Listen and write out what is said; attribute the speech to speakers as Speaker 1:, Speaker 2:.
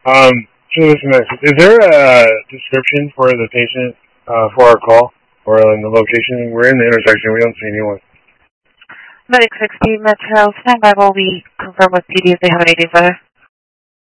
Speaker 1: So listen, is there a description for the patient for our call or in the location? We're in the intersection. We don't see anyone.
Speaker 2: Medic 60 Metro, stand by while we confirm with PD if they have anything further.